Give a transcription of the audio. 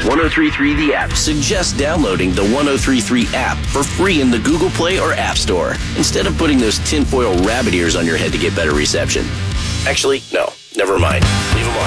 1033 The App suggests downloading the 1033 app for free in the Google Play or App Store, instead of putting those tinfoil rabbit ears on your head to get better reception. Actually, no, never mind. Leave them on.